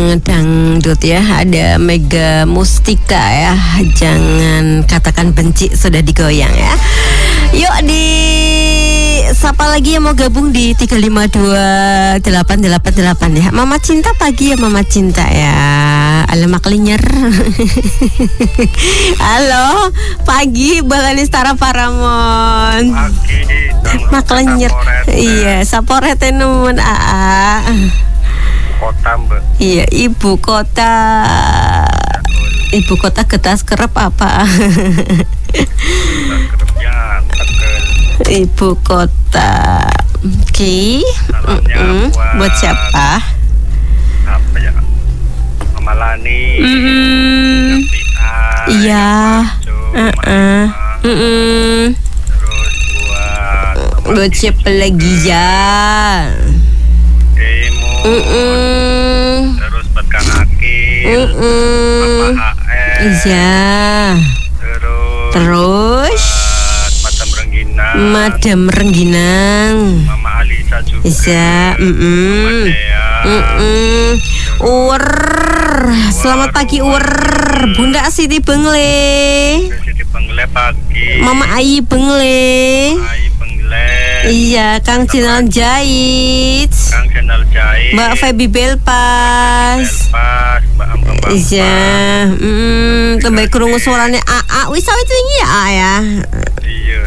dangdut ya. Ada Mega Mustika ya. Jangan katakan benci, sudah digoyang ya. Yuk di siapa lagi yang mau gabung di 3528888 ya. Mama Cinta pagi ya, Mama Cinta ya. Alamak linyer. Halo, pagi Balanistara Paramon. Pagi, Maklenyer. Iya, saporete numun aa. Kota Mbak. Iya, ibu kota. Ibu kota getas kerep apa? Ibu kota. Oke. Buat siapa? Apa ya? Mama Lani. Iya. Terus buat siapa lagi ya? Demo. Terus buat Kang Akil. Papa AR. Iya. Terus Madam Rengginang. Madam Rengginang. Mama Alisa juga. Iya. Ur. Selamat pagi Ur. Bunda Siti Bengle. Siti Bengle pagi. Mama Ayi Bengle. Ayi Bengle. Iya, Kang Jenal Jahit. Kang Jenal Jahit. Mbak Feby Belpas. Mbak Ambang. Iya. Tembak krungu suarane AA. Wis awit wingi ya A ya. Iya.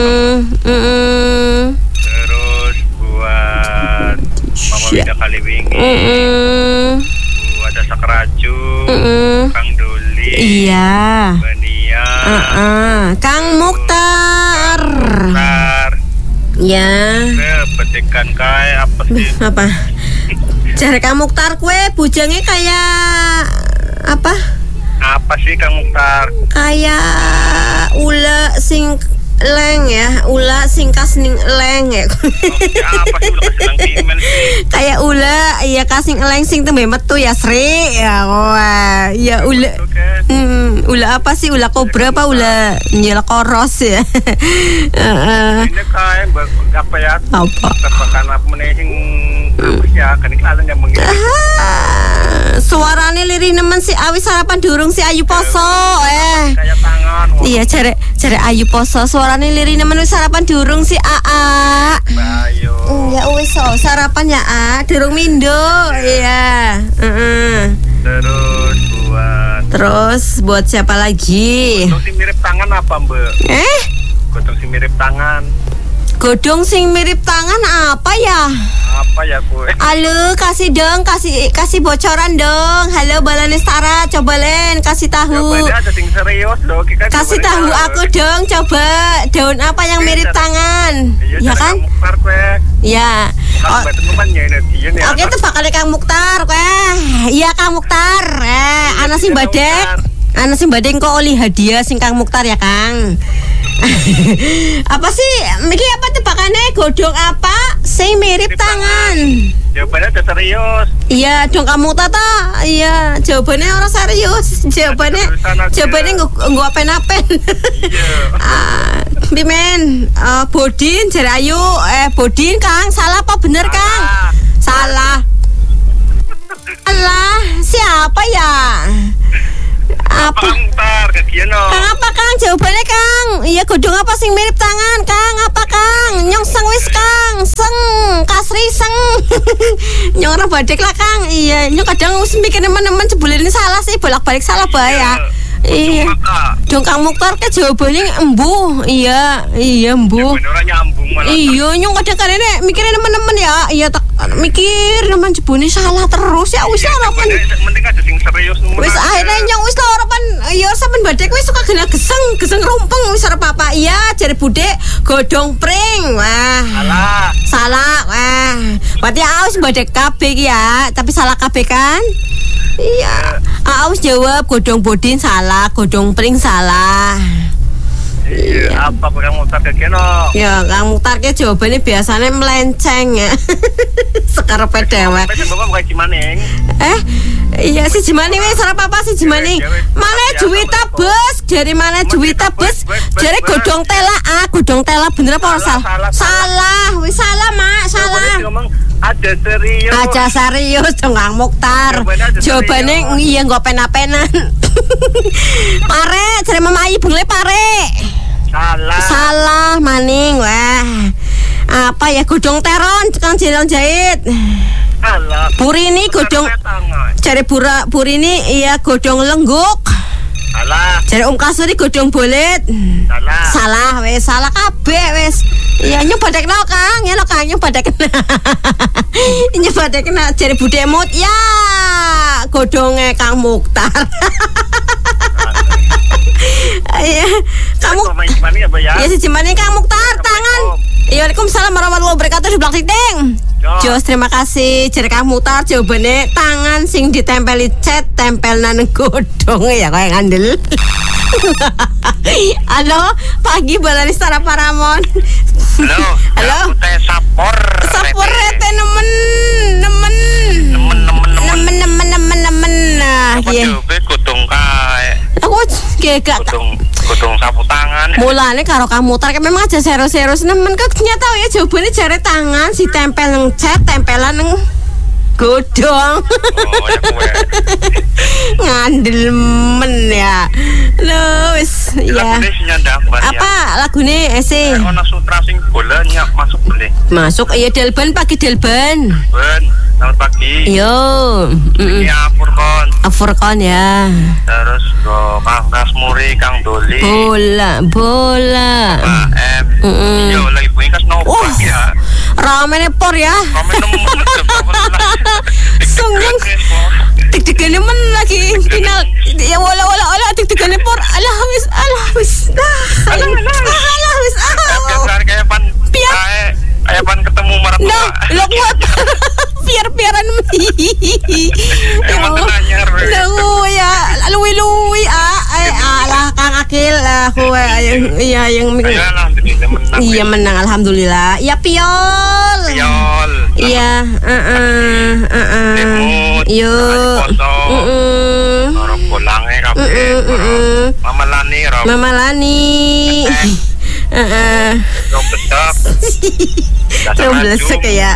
Terus buat Mama Wida Kaliwingi. Ada Sakraju. Kang Duli. Iya. Bania. Kang Mukhtar. Ya. Petikan kayak apa sih? Apa? Jare Kang Mukhtar kue bujange kayak apa? Apa sih Kang Mukhtar? Kayak ula sing leng ya, ula sing kasning leng ya. Apa sih ulah kasing pimen sih? Kayak ula ya kasing leng sing tembe metu ya Sri ya. Wah, ya ula. Ula apa sih? Ula kobra apa ula nyel koros ya? Ini kayak apa ya? Apa? Tebakan apa meneh sing ya kan iklan yang mengisi. Suarane liri nemen si Awi sarapan durung si Ayu poso kayak tangan. Iya jare Ayu poso suarane liri nemen wis sarapan durung si Aa. Bayo. Ya wis sarapan ya A, durung mindo. Iya. Terus buat siapa lagi? Godong sing mirip tangan apa, Mbak? Godong sing mirip tangan. Godong sing mirip tangan apa ya? Apa ya kue? Halo, kasih dong, kasih bocoran dong. Halo Balanistara, coba Len kasih tahu. Jawabannya ada sing serius loh. Kasih tahu aku dong, coba daun apa yang mirip tangan? Iya kan? Kang Mukhtar kue. Ya. Oke, itu bakal Kang Mukhtar kue. Iya Kang Mukhtar. Ana sing badek. Ana sing badek kok oli hadiah sing Kang Mukhtar ya Kang. Apa sih? Miki apa tebakannya? Godong apa? Sing mirip tangan. Jawabannya udah serius. Iya, dong kamu tata. Iya, jawabannya orang serius. Jawabannya nggak apen-apen. Iya. Bimen, Bodin, jare Ayu, Bodin Kang, salah apa bener Kang? Salah. Allah, siapa ya? Apa? Kang apa Kang? Jawabannya Kang. Iya godong apa sing mirip tangan Kang? Apa Kang? Nyong seng wis Kang. Seng kasri seng. Nyong ora badek lah Kang. Iya, nyong kadang wis mikir nemen-nemen jebule ini salah sih, bolak-balik salah bahaya. Iya. Dong Kang Mukhtar ke jawabannya embu. Iya, embu. Iya, nyong kadang ini mikirin nemen-nemen ya. Iya tak mikir nemen jebune salah terus ya wis ora pen. Mending ada sing serius nemen. Wis akhirnya nyong wis ora pen ya sampean badek wis suka gena geseng rumpeng wis ora apa-apa. Iya, jare budek godhong pring. Wah. Salah. Wah. Berarti aus badek kabeh ya, tapi salah kabeh kan? Iya. Aus jawab godhong bodin salah, godhong pring salah. Iya, apa Kang Mukhtar kekeno? Ya, Kang Mukhtar ke jawabannya biasanya melenceng ya. Sekarepe dewek. Bapak kayak gimana, Iya si Jemani wis ora apa-apa si Jemani. Mana Juwita bos? Dari mana Juwita bos? Jare godhong tela bener apa ora salah? Salah, wis salah Mak, salah. Aja serius dong Kang Mukhtar. Jawabane iya nggo pena-penan. Pare, jare Mama Ayi bengle pare. Salah maning wah. Apa ya godhong teron Kang Jenal jahit. Purini godhong jare Purini iya godhong lengguk. Jare Kasuri godhong bolet. Salah wis salah kabeh wis. Iya nyobadekno Kang, ya lo Kang nyobadekno. Nyobadekno jare Bude Mut ya godhonge Kang Mukhtar. Iya, kamu ya si Jemani Kang Mukhtar tangan. Waalaikumsalam warahmatullahi wabarakatuh di belakang titing. Jos terima kasih jare Kang Mukhtar jawabane tangan sing ditempeli cat tempel nang godhong ya kaya ngandel. Halo, pagi Balani Stara Paramon. Halo. Teh sapor. Sapor rete nemen. Apa coba godhong kae. Aku gak godhong sapu tangan. Mulane karo Kang Mukhtar memang aja serius-serius nemen kok nyata ya jawabane jare tangan si tempel nang cat tempelan nang godhong. Oh ya kowe. Ngandel men ya. Lho wis ya. Apa lagune ese? Ono sutra sing bola nyak masuk boleh. Masuk iya Delban pagi Delban. Selamat pagi. Yo. Ini Afurkon ya. Terus go Kang Kasmuri, Kang Doli. Bola. Pak M. Yo lagi puing kas nopo ya. Ramene por ya. Ramen nemen. Sungguh deg-degane men lagi final ya wala deg-degane por alah wis kayak pan ketemu marah lo kuat piar-piaran emang anyar ya luwi alah Kang Akil aku iya yang iya menang alhamdulillah ya piol iya yo bolange kabeh Mama Lani Roblesek ya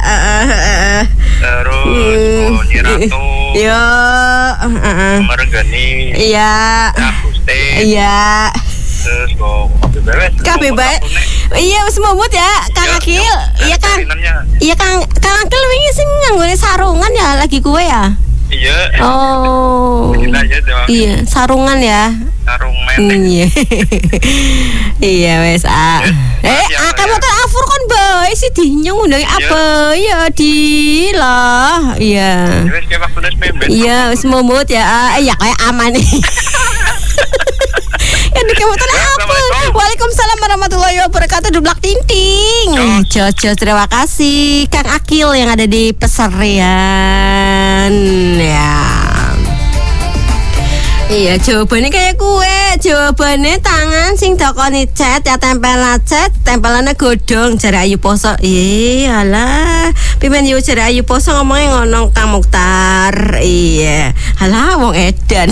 terus Nyiratu yo Margani iya iya terus kabeh bae iya wis momot ya Kang Akil iya Kang Akil wingi sing nganggone sarungan ya lagi kue ya. Iya. Oh. Iya, sarungan ya. Sarung menteng. Iya. Iya wes kamu tuh afur kon bae sih dinyong undang apa ya di lah. Iya. Wes kayak waktu pembet. Iya, wis momot ya. Ya kayak aman nih. Yang dikemutan apa? Waalaikumsalam warahmatullahi wabarakatuh. Dublak ting-ting. Jos terima kasih Kang Akil yang ada di Peserian ya. Iya jawabannya kayak kue. Jawabannya tangan sing dokoni cat ya tempelannya godhong jare Ayu Poso. Iyalah pimen yo jare Ayu Poso ngomongnya ngono Kang Mukhtar. Iya halah wong edan.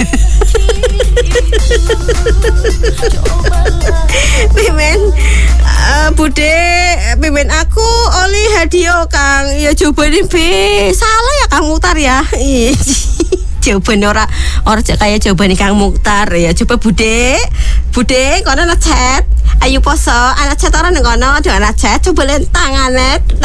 Pimen Bude pimen aku oli hadiah Kang. Ya jawabannya B salah ya Kang Mukhtar ya. Jawaban ora kayak jawaban Kang Mukhtar ya. Coba Bude kono ana chat Ayu Poso ana chat ora nang kono ana chat coba len tangane